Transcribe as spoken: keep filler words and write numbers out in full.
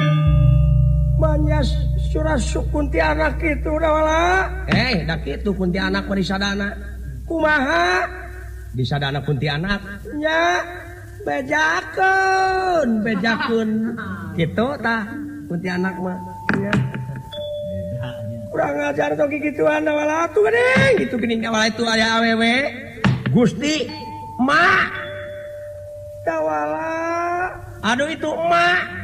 Manyas surah Kunti anak itu wala. Eh, dak itu Kunti anak perisadana. Kumaha? Disadana Kunti anak. Nya bejakeun, bejakeun. Kitu tah Kunti anak mah. Ya. Kurang ajar toki gituan wala atuh geuning. Itu geuning wala itu aya awewe. Gusti, mak. Tawala. Aduh itu emak.